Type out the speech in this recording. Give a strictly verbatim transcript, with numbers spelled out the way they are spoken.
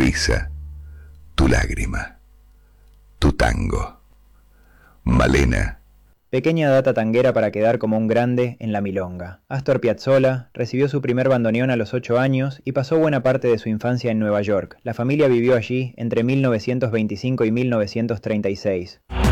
risa, tu lágrima, tu tango. Malena. Pequeña data tanguera para quedar como un grande en la milonga. Astor Piazzolla recibió su primer bandoneón a los ocho años y pasó buena parte de su infancia en Nueva York. La familia vivió allí entre mil novecientos veinticinco y mil novecientos treinta y seis.